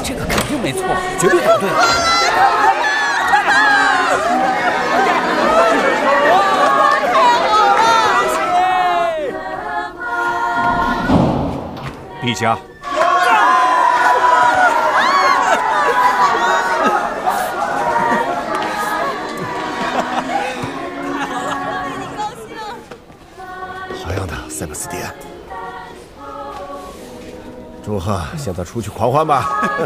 这个肯定没错，绝对答对了。 陛下。 好样的，塞巴斯蒂安！祝贺，现在出去狂欢吧。